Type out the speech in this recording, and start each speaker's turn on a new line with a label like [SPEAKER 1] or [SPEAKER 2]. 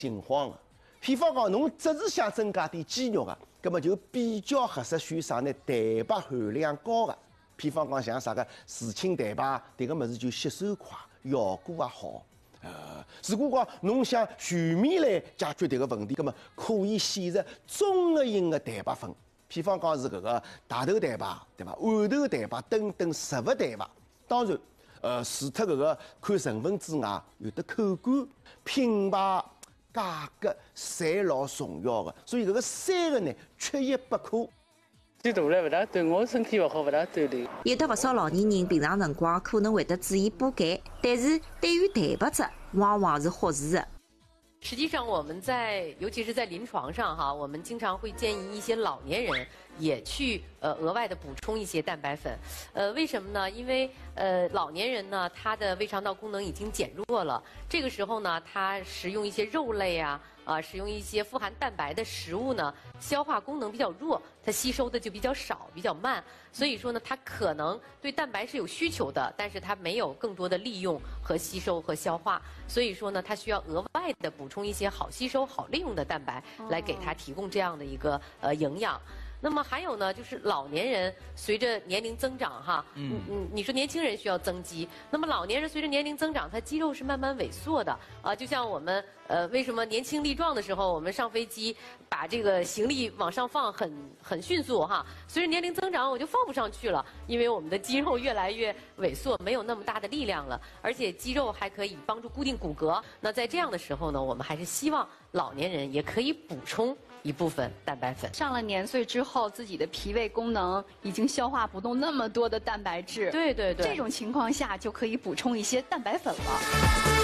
[SPEAKER 1] 情况的。比方讲，侬只是想增加点肌肉啊，葛么就比较合适选啥呢？蛋白含量高的。比方讲，像啥个乳清蛋白，迭个物事就吸收快，效果也好。如果讲侬想全面来解决迭个问题，葛么可以选择综合型的蛋白粉。比方讲是搿个大豆蛋白，对伐？豌豆蛋白等等植物蛋白。当然，除脱搿个看成分之外，有的口感、品牌。价格侪老重要的，所以搿个三个呢缺一不可。
[SPEAKER 2] 最大了勿大对我身体勿好，勿大锻炼。
[SPEAKER 3] 有的勿少老年人平常辰光可能会得注意补钙，但是对于蛋白质往往是忽视的。
[SPEAKER 4] 实际上，我们尤其是在临床上哈，我们经常会建议一些老年人也去额外的补充一些蛋白粉。为什么呢？因为老年人呢，他的胃肠道功能已经减弱了，这个时候呢，他食用一些肉类啊，使用一些富含蛋白的食物呢，消化功能比较弱，它吸收的就比较少，比较慢。所以说呢，它可能对蛋白是有需求的，但是它没有更多的利用和吸收和消化。所以说呢，它需要额外的补充一些好吸收、好利用的蛋白，来给它提供这样的一个营养。那么还有呢，就是老年人随着年龄增长哈，你说年轻人需要增肌，那么老年人随着年龄增长，他肌肉是慢慢萎缩的啊。就像我们为什么年轻力壮的时候，我们上飞机把这个行李往上放很迅速哈，随着年龄增长我就放不上去了，因为我们的肌肉越来越萎缩，没有那么大的力量了，而且肌肉还可以帮助固定骨骼。那在这样的时候呢，我们还是希望老年人也可以补充一部分蛋白粉。
[SPEAKER 5] 上了年岁之后，自己的脾胃功能已经消化不动那么多的蛋白质。
[SPEAKER 4] 对对对，
[SPEAKER 5] 这种情况下就可以补充一些蛋白粉了。